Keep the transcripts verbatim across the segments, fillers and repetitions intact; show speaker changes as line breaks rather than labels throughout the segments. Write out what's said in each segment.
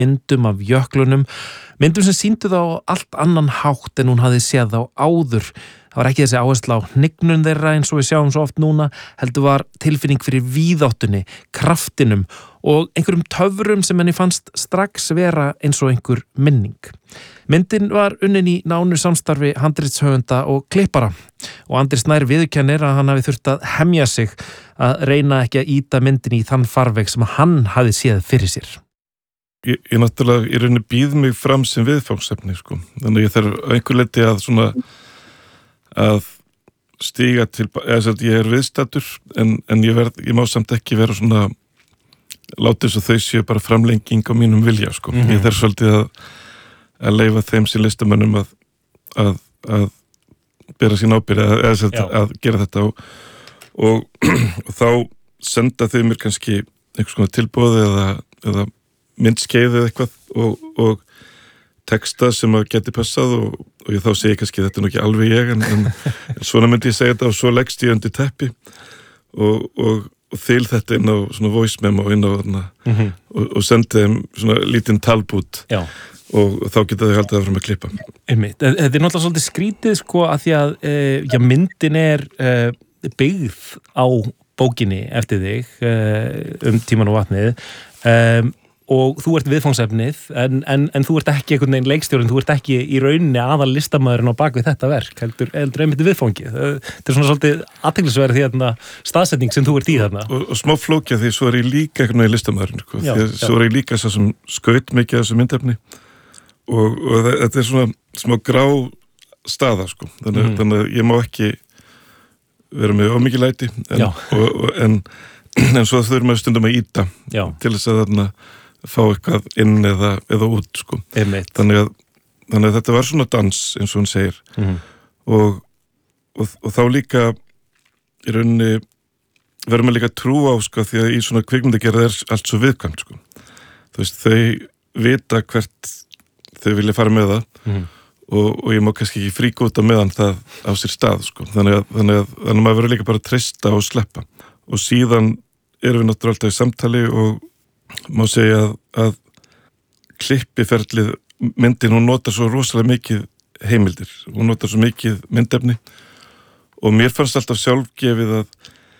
myndum af jöklunum, myndum sem sýndu þá á allt annan hátt en hún hafði séð þá áður. Það var ekki þessi áhersla á hnignun þeirra eins og við sjáum svo oft núna, heldur var tilfinning fyrir víðáttunni, kraftinum og einhverjum töfrum sem henni fannst strax vera eins og einhver minning. Myndin var unnin í nánu samstarfi handritshöfunda og klippara og Andri Snær viðurkennir að hann hafi þurft að hemja sig að reyna ekki að ýta myndin í þann farveg sem hann hafi séð fyrir sér.
Ég, ég náttúrulega, ég reyni býð mig fram sem viðfangsefni, sko. Þannig að ég þarf einhver leyti að svona að stíga til, eða að ég er viðstaddur en, en ég, verð, ég má samt ekki vera svona látið svo þau séu bara framlenging á mínum vilja, sko. Mm-hmm. Ég þarf svolítið að, að leyfa þeim sem listamönnum að, að, að bera sín ábyrgð eða að, að, að gera þetta og, og, og þá senda þau mér kannski einhvers konar tilboð eða, eða myndskeið eða eitthvað og, og texta sem að geti passað og, og ég þá segi kannski þetta er nú ekki alveg ég en, en, en svona myndi ég segja þetta og svo leggst ég undir teppi og, og, og þyl þetta inn á svona voice memo inn á þarna mm-hmm. og, og sendi þeim svona lítinn talbút Já. Og þá geta þau haldið áfram að klippa.
Einmitt. Þetta er náttúrulega svolítið skrítið sko að því að e, já, myndin er e, byggð á bókinni eftir þig e, um Tímann og vatnið e, og þú ert viðfangsefnið en, en, en þú ert ekki einhvern veginn leikstjórinn, þú ert ekki í rauninni aðal listamaðurinn á bak við þetta verk, heldur, heldur einmitt viðfangið. Þetta er svona svolítið athyglisverð því að staðsetning sem þú ert í þarna.
Og, og smá flókja því svo er ég líka einhvern veginn listamaðurinn, sko. Já, því að svo er ég líka svo sem skaut mikið af þessu myndefni og, og þetta er svona smá grá staða, sko. Þannig, mm. þannig að ég má ekki vera með ómikið læti en, og, og, en, en svo þurfum við stundum að ýta Já. Til þess að þarna fá eitthvað inn eða, eða út, sko. Þannig að, þannig að þetta var svona dans, eins og hún segir. Mm-hmm. Og, og, og þá líka í rauninni verður maður líka trú á, sko, því að í svona kvikmyndagerð er allt svo viðkvæmt, sko. Þú veist, þau vita hvert þau vilja fara með það mm-hmm. og, og ég má kannski ekki fríka út á meðan það á sér stað, sko. Þannig að, þannig að, þannig að maður verður líka bara að treysta og sleppa. Og síðan erum við náttúrulega alltaf í samtali og má segja að, að klippiferlið myndin, hún notar svo rosalega mikið heimildir, hún notar svo mikið myndefni og mér fannst alltaf sjálfgefið að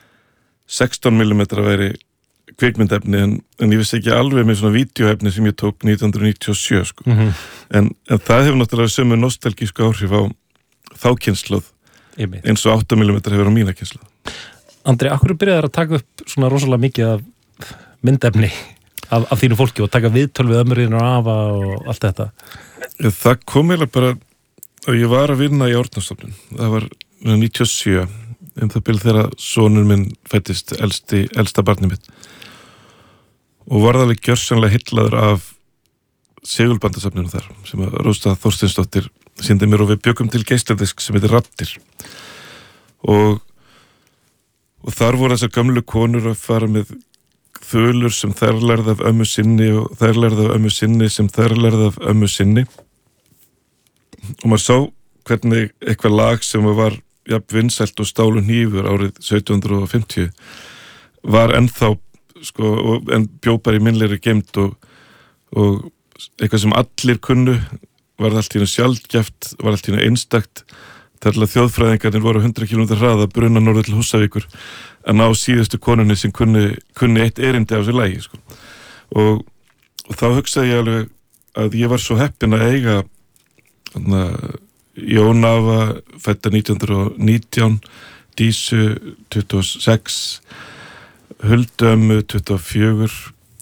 sextán millimetra væri kvikmyndefni en, en ég vissi ekki alveg með svona vídeoefni sem ég tók nítján hundruð níutíu og sjö sko. Mm-hmm. en, en það hefur náttúrulega sömu nostalgísku áhrif á þá kynslóð eins og átta millimetra hefur á mína kynslóð.
Andri, akkur byrjaðir að taka upp svona rosalega mikið af myndefni Af, af þínu fólki og taka viðtöl við ömurinn og afa og allt þetta?
Það kom eiginlega bara og ég var að vinna í Árnastofnun. Það var níutíu og sjö en það byrði þegar sonur minn fættist elsti, elsta barnið mitt og var það alveg gjörsamlega hyllaður af segulbandasafninu þar sem að Rósa Þorsteinsdóttir sýndi mér og við bjökum til geisladisk sem heitir Raddir og, og þar voru þessar gömlu konur að fara með þulur sem þær lærði af ömmu sinni og þær lærði af ömmu sinni sem þær lærði af ömmu sinni og maður sá hvernig eitthvað lag sem var jafn vinsælt og stálu hnífur árið sautján hundruð fimmtíu var ennþá sko, og, en bjópar í minnlegri geymd og, og eitthvað sem allir kunnu var allt í hennu sjaldgæft, var allt í hennu einstakt þar til að þjóðfræðingarnir voru hundrað kílómetra hraða brunna norður til Húsavíkur að ná síðustu konunni sem kunni, kunni eitt erindi á þessu lagi sko. og, og þá hugsaði ég alveg að ég var svo heppinn að eiga þarna, Jón Afa fædda nítján hundruð og nítján Dísu tuttugu og sex Huldu ömmu tuttugu og fjögur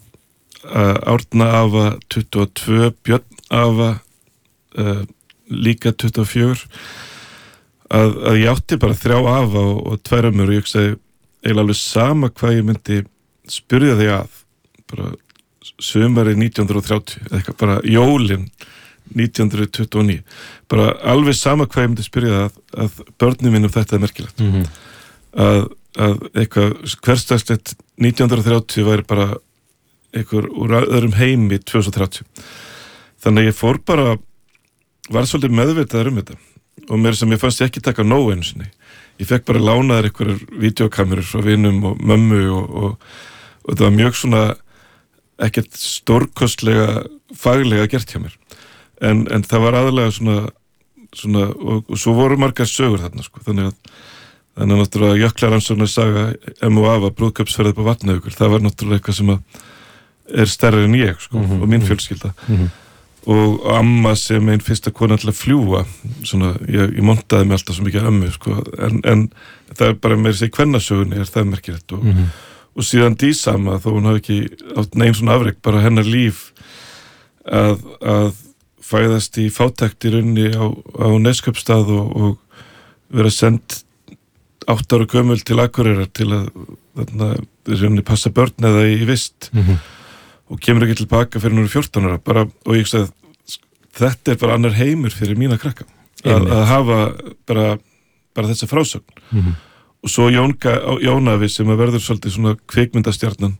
Árna Afa tuttugu og tvö Björn Afa uh, líka tuttugu og fjögur að, að ég átti bara þrjá afa og, og tvær ömmur og ég hugsaði eiginlega alveg sama hvað ég myndi spyrja þig að bara sumarið nítján hundruð og þrjátíu eða eitthvað bara jólin nítján hundruð tuttugu og níu bara alveg sama hvað ég myndi spyrja það að, að börnum mínum þetta er merkilegt mm-hmm. að, að eitthvað hversdagslegt nítján hundruð og þrjátíu væri bara eitthvað úr öðrum heimi tvö þúsund og þrjátíu þannig að ég fór bara var svolítið meðvitaður um þetta og mér sem ég fannst ég ekki taka nóg einu sinni ég fekk bara lánaðar einhverjar vídeokamerur frá vinum og mömmu og, og, og það var mjög svona ekkert stórkostlega faglega gert hjá mér en, en það var aðalega svona, svona og, og svo voru margar sögur þarna sko, þannig að þannig að náttúrulega jöklaransóknar saga M og A brúðkaupsferð upp á Vatnajökul, það var náttúrulega eitthvað sem að er stærri en ég sko, mm-hmm. og mín fjölskylda mm-hmm. og amma sem einn fyrsta kona til að fljúga svona, ég, ég montaði mig alltaf svo mikið ömmu sko, en, en það er bara meira sér kvennasögunni er það merkilegt og, mm-hmm. og síðan Dísama, þó hún hafi ekki átt neinn svona afrek, bara hennar líf að, að fæðast í fátækt í rauninni á, á Neskaupstað og, og vera sendt átt ára gömul til Akureyrar til að þarna, rauninni passa börn eða í vist mm-hmm. og kemur ekki tilbaka fyrir núna fjórtán ára bara, og ég sagði, þetta er bara annar heimur fyrir mína krakka að, að hafa bara, bara þessa frásögn mm-hmm. og svo Jónka, Jónafi sem að verður svolítið svona kvikmyndastjarnan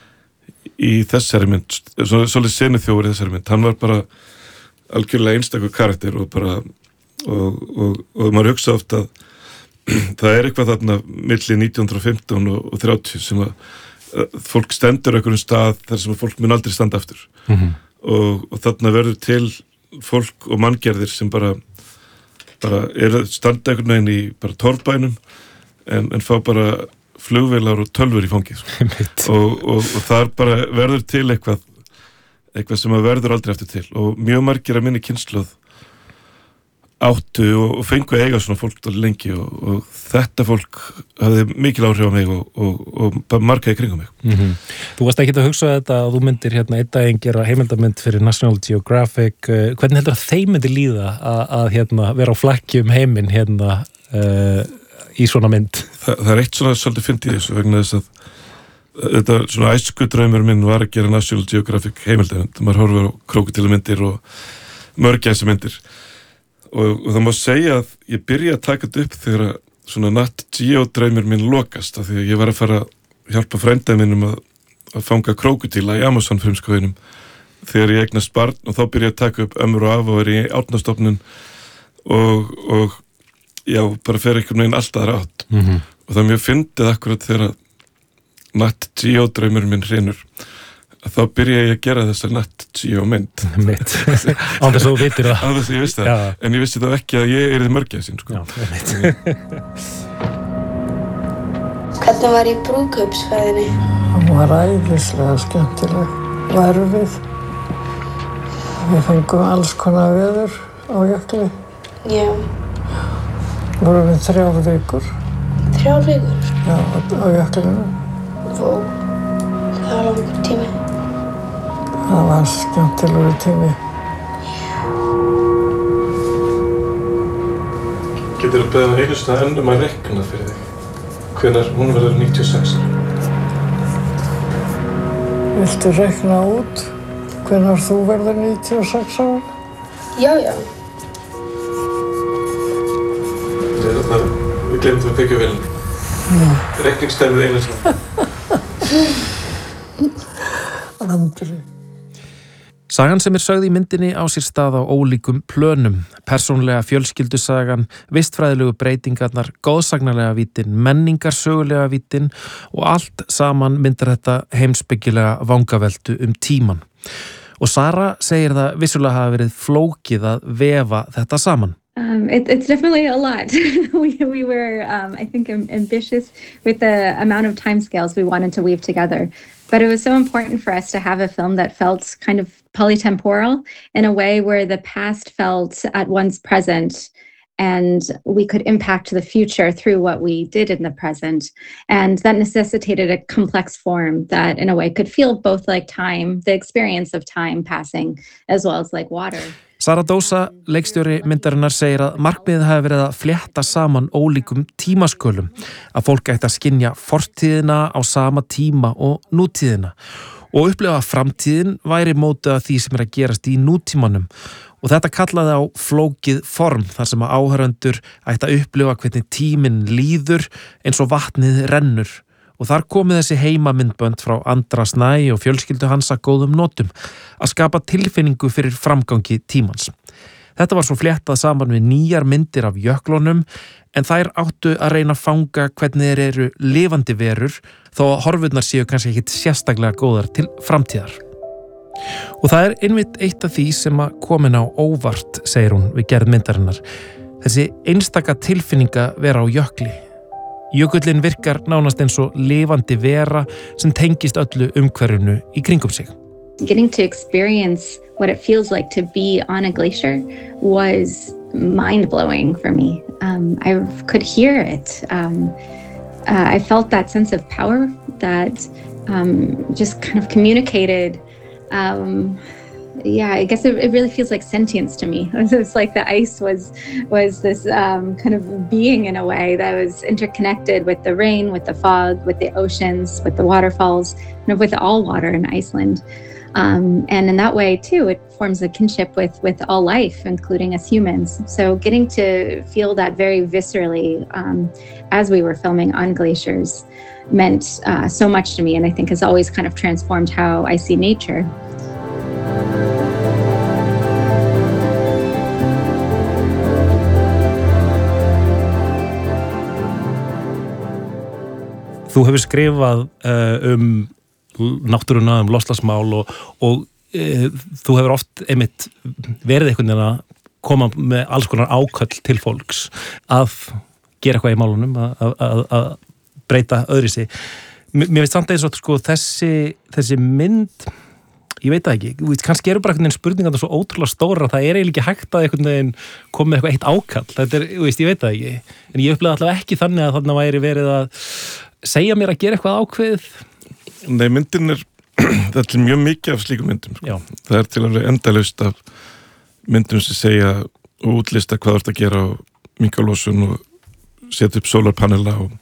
í þessari mynd svolítið senuþjófur í þessari mynd, hann var bara algjörlega einstakur karakter og bara og, og, og maður hugsa oft að það er eitthvað þarna milli nítján hundrað og fimmtán og, og þrjátíu sem að, að fólk stendur einhverjum stað þar sem að fólk mun aldrei standa aftur mm-hmm. og, og þarna verður til fólk og manngerðir sem bara bara er standa einhvern veginn í bara torfbænum en, en fá bara flugvélar og tölvur í fangi sko. og, og, og þar bara verður til eitthvað eitthvað sem að verður aldrei eftir til og mjög margir að minni kynslóð áttu og, og fengu að eiga svona fólk alveg lengi og, og þetta fólk hafði mikil áhrif á mig og, og, og bara marga í kringum mig
mm-hmm. Þú varst ekki að hugsa þetta að þú myndir hérna einn daginn gera heimildamynd fyrir National Geographic hvernig heldur að þeim myndi líða að, að hérna vera á flakki um heiminn hérna uh, í svona mynd
Þa, Það er eitt svona svolítið fyndið þessu vegna þess að þetta svona æsku draumur minn var að gera National Geographic heimildamynd maður horfir á krókódílamyndir og mörgæsamyndir og, og það má segja að ég byrja að taka þetta upp þegar svona Nat Geo draumur minn lokast af því að ég var að fara að hjálpa frænda minnum að, að fanga krókódíla í Amazon frumskóginum þegar ég eignast barn og þá byrja að taka upp ömmur og af og er í Árnastofnun og, og já, bara fer einhvern veginn alltaf rátt mm-hmm. og það er mjög fyndið akkurat þegar Nat Geo draumur minn hrinur þá byrja ég að gera þessa Nat Geo mynd
mitt, án þess að þú vitir það
án þess að ég vissi það, já. En ég vissi það ekki að ég er þið mörgæsin sko.
Hvernig var í brúðkaupsferðinni?
Hún var æðislega skemmtileg værum við við fengum alls konar veður á jökli
já
vorum við þrjár vikur
þrjár vikur?
já, á jöklinu
og það var langur tími
það var skemmtilegur tími
Getur þú beðið einu svona ennum að rekna fyrir þig hvenær hún verður níutíu og sex
Viltu rekna út hvenær þú verður níutíu og sex ára?
Já, já
Það, við glemum það að byggja velni rekningstæmið einu svona
Andri
Sagan sem er sögð í myndinni á sér stað á ólíkum plönum, persónlega fjölskyldusagan, vistfræðilegu breytingarnar, góðsagnarlega vítin, menningarsögulega vítin og allt saman myndar þetta heimspekilega vangaveltu um tíman. Og Sara segir það vissulega hafa verið flókið að vefa þetta saman.
Um, it, it's definitely a lot. we, we were, um, I think, ambitious with the amount of timescales we wanted to weave together. But it was so important for us to have a film that felt kind of polytemporal in a way where the past felt at once present and we could impact the future through what we did in the present. And that necessitated a complex form that in a way could feel both like time, the experience of time passing, as well as like water.
Sara Dósa, leikstjóri myndarinnar, segir að markmiðið hafi verið að flétta saman ólíkum tímaskölum, að fólk ætti að skynja fortíðina á sama tíma og nútíðina og upplefa að framtíðin væri mótið af því sem er að gerast í nútímanum og þetta kallaði á flókið form þar sem að áhörvendur ætti að upplefa hvernig tíminn líður eins og vatnið rennur. Og þar komið þessi heimamyndbönd frá Andra Snæ og fjölskyldu hans að góðum notum að skapa tilfinningu fyrir framgangi tímans. Þetta var svo fléttað saman við nýjar myndir af jöklunum en þær áttu að reyna að fanga hvernig þeir eru lifandi verur þó að horfurnar séu kannski ekkit sérstaklega góðar til framtíðar. Og það er einmitt eitt af því sem að komin á óvart, segir hún við gerð myndarinnar. Þessi einstaka tilfinninga vera á jökli. Jökullin virkar nánast eins og lifandi vera sem tengist öllu umhverfinu í kringum sig.
Getting to experience what it feels like to be on a glacier was mind-blowing for me. Um, I could hear it. Um, uh, I felt that sense of power that um, just kind of communicated. Um, yeah, I guess it, it really feels like sentience to me. It's like the ice was was this um, kind of being in a way that was interconnected with the rain, with the fog, with the oceans, with the waterfalls, and with all water in Iceland. Um, and in that way, too, it forms a kinship with, with all life, including us humans. So getting to feel that very viscerally um, as we were filming on glaciers meant uh, so much to me, and I think has always kind of transformed how I see nature.
Þú hefur skrifað uh, um náttúruna, um loftslagsmál og, og uh, þú hefur oft einmitt verið einhvern veginn að koma með alls konar áköll til fólks að gera eitthvað í málunum, að, að, að breyta öðri sig. Mér veist samt eins og sko, þessi, þessi mynd, ég veit það ekki, kannski eru bara einhvern veginn spurningar svo ótrúlega stóra að það er eiginlega ekki hægt að einhvern veginn koma með eitthvað eitt ákall. Þetta er, veist, ég veit það ekki. En ég upplega allavega ekki þannig að þarna væri verið að segja mér að gera eitthvað ákveðið.
Nei, myndin er, það er mjög mikið af slíkum myndum. Sko. Það er til að vera endalaust af myndum sem segja og útlista hvað þú ert að gera og minnka losun og setja upp sólarpanela og,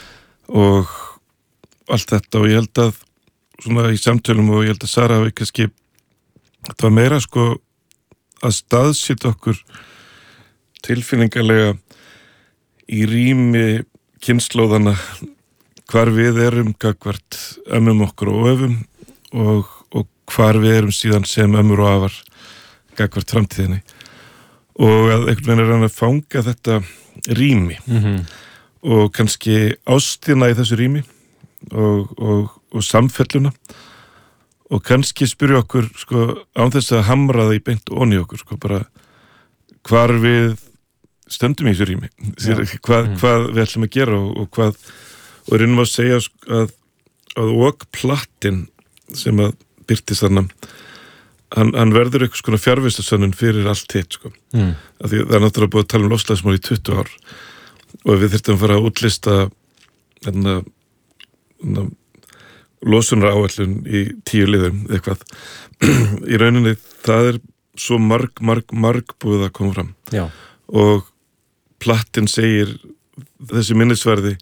og allt þetta, og ég held að svona í samtölum, og ég held að Sara hafi kannski, þetta var meira sko að staðsita okkur tilfinningarlega í rými kynslóðana hvar við erum gagvart ömmum okkur og öfum og, og hvar við erum síðan sem ömmur og afar gagvart framtíðinni, og að einhvern veginn er hann að fanga þetta rými mm-hmm. og kannski ástina í þessu rými og, og, og samfelluna, og kannski spyrja okkur sko, án þess að hamra það í beint onni okkur sko, bara hvar við stöndum í þessu rými, ja. hvað, mm. hvað við ætlum að gera og, og hvað, og reynum að segja að, að og plattin sem að birtist þarna, hann, hann verður eitthvað svona fjarvistasönnun fyrir allt hitt sko, mm. af því það er náttúrulega búið að tala um loftslagsmál í tuttugu ár og við þyrftum að fara að útlista hérna, hérna losunar áætlun í tíu liðum eitthvað í rauninni það er svo marg, marg, marg búið að koma fram. Já. Og plattin segir þessi minnisverði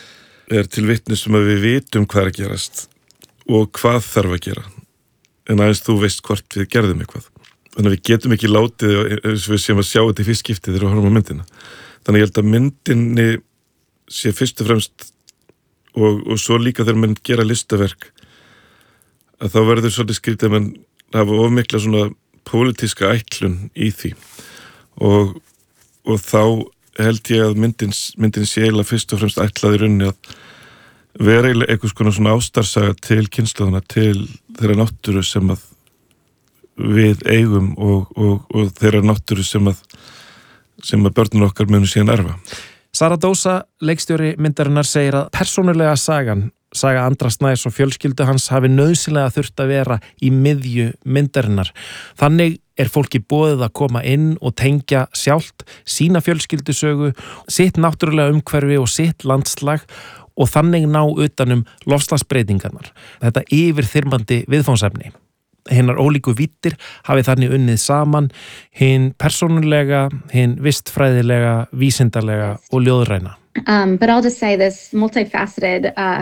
er til vitnis um að við vitum hvað er að gerast og hvað þarf að gera, en aðeins þú veist hvort við gerðum eitthvað, þannig að við getum ekki látið eins og við séum að sjá þetta í fyrst skipti þegar við horfum á myndina. Þannig ég held að myndinni sé fyrst og fremst og, og svo líka þegar mann gera listaverk að þá verður svolítið skrítið að mann hafa ofmikla svona pólitíska ætlun í því og, og þá held ég að myndin, myndin sé eiginlega fyrst og fremst ætlaði runni að vera eiginlega eitthvað svona, svona ástarsaga til kynslóðana, til þeirra náttúru sem að við eigum og, og, og þeirra náttúru sem að sem að börnun okkar munu síðan erfa.
Sara Dósa, leikstjóri myndarinnar, segir að persónulega sagan, saga Andra Snæs og fjölskyldu hans hafi nauðsynlega þurft að vera í miðju myndarinnar. Þannig er fólki boðið að koma inn og tengja sjálft sína fjölskyldusögu, sitt náttúrulega umhverfi og sitt landslag og þannig ná utanum loftslagsbreytingarnar. Þetta yfirþyrmandi viðfangsefni. Hinnar ólíku víddir hafi þannig unnið saman, hinn persónulega, hinn vistfræðilega, vísindarlega og ljóðræna.
Um, but I'll just say this multifaceted uh,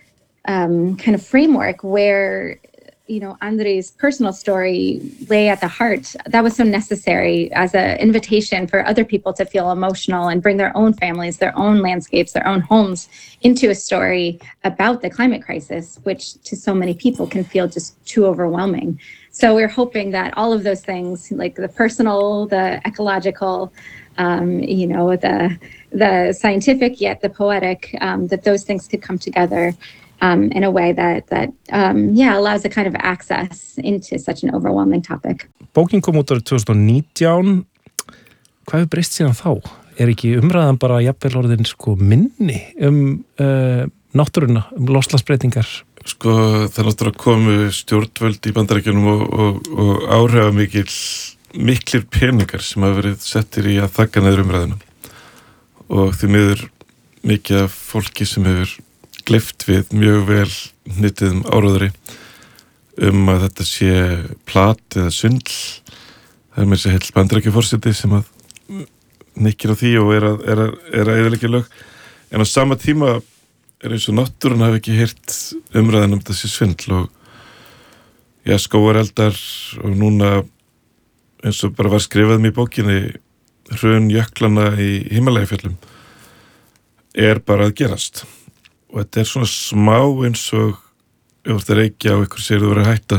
um, kind of framework where, you know, Andri's personal story lay at the heart. That was so necessary as an invitation for other people to feel emotional and bring their own families, their own landscapes, their own homes into a story about the climate crisis, which to so many people can feel just too overwhelming. So we're hoping that all of those things, like the personal, the ecological, um, you know, the the scientific, yet the poetic, um, that those things could come together um, in a way that, that um, yeah, allows a kind of access into such an overwhelming topic.
Bókin kom út árið tvö þúsund og nítján. Hvað hefur breyst síðan þá? Er ekki umræðan bara jafnvel orðin sko minni um uh, náttúruna, um loftslagsbreytingar?
Sko það náttúrulega komu stjórnvöld í Bandaríkjunum og, og, og áhrifa mikil, miklir peningar sem hafa verið settir í að þakka neður umræðina. Og því miður mikið af fólki sem hefur gleypt við mjög vel hnittiðum áróðri um að þetta sé plat eða svindl. Það er með þessi heill Bandaríkjaforseti sem að nikkir á því og er að, er að, er að eyðileggja lög. En á sama tíma er eins og náttúran hafi ekki heyrt umræðan um þessi svindl og já, skógareldar og núna eins og bara var skrifað mér í bókinni hrun jöklana í Himalajafjöllum er bara að gerast. Og þetta er svona smá eins og ef þetta reykja á ykkur sér þú verið að hætta.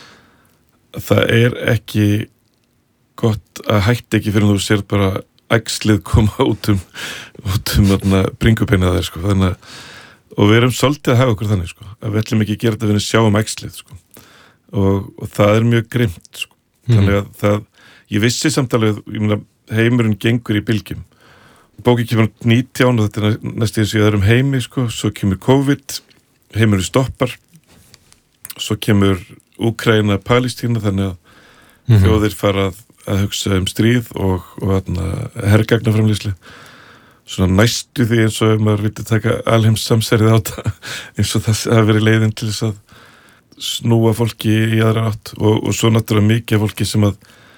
Það er ekki gott að hætta ekki fyrir að þú sér bara æxlið koma út um, út um bringubeina þeir sko. Þannig að, og við erum svolítið að hafa okkur þannig sko, að við ætlum ekki að gera þetta fyrir að sjá um æxlið sko. Og, og það er mjög grimmt sko. Mm. Þannig að það, ég vissi samtalið, ég meina heimurinn gengur í bylgjum. Bókin kemur nítján og þetta er næstu eins og ég öðrum heimi sko, svo kemur COVID, heimurinn stoppar, svo kemur Úkraína, Palestína, þannig að mm-hmm. þjóðir fara að, að hugsa um stríð og, og hergagnaframlýslu. Svona næstu því eins og ef maður vildi taka alheims samsærið á það, eins og það hafi verið leiðin til þess að snúa fólki í aðra átt og, og svo náttúrulega mikið fólki sem að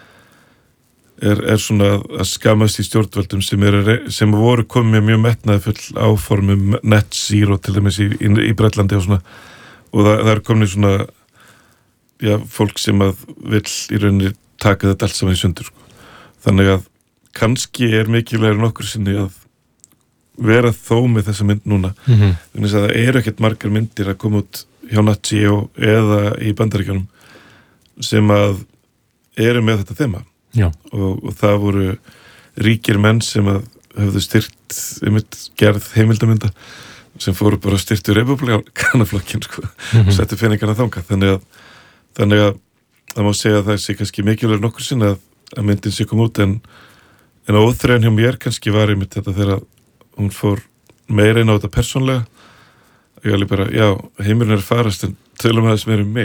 Er, er svona að skamast í stjórnvöldum sem, er, sem voru komið mjög metnaði full áformum net zero til dæmis í, í, í Bretlandi og svona og það, það er komið svona já, fólk sem að vill í rauninni taka þetta allt saman í sundur sko. Þannig að kannski er mikilvægur nokkur sinni að vera þó með þessa mynd núna mm-hmm. þannig að það eru ekkert margar myndir að koma út hjá net zero eða í Bandaríkjunum sem að eru með þetta þema. Og, og það voru ríkir menn sem að höfðu styrt einmitt gerð heimildamynda sem fóru bara styrtu republikanaflokkin sko, mm-hmm. og settu peningarna þangað þannig að, þannig að það má segja að það sé kannski mikilvægur nokkur sinni að, að myndin sé kom út en, en óþreyjan hjá mér kannski var einmitt þetta þegar hún fór meira inn á þetta persónlega og ég alveg bara, já, heimurinn er að farast en tölum að þess meira um mig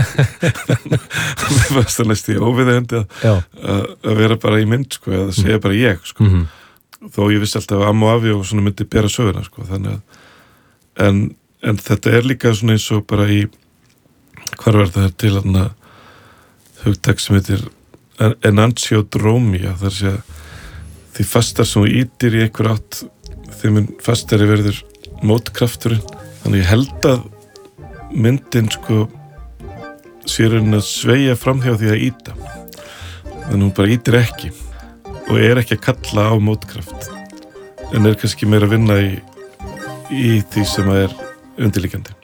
það var það næst í óviðeigandi að, að vera bara í mynd sko, að segja bara ég sko. Mm-hmm. Þó ég vissi alltaf að amma og afi og svona myndi bera söguna sko, þannig að en, en þetta er líka svona eins og bara í hvar var það til að hugtak sem heitir enantiodromia, þar sé að því fastar sem þú ítir í einhver átt þeim mun fastari verður mótkrafturinn, þannig ég held að myndin sko sér henni að sveigja framhjá því að íta þannig hún bara ítir ekki og er ekki að kalla á mótkraft en er kannski meira að vinna í, í því sem er undirliggjandi.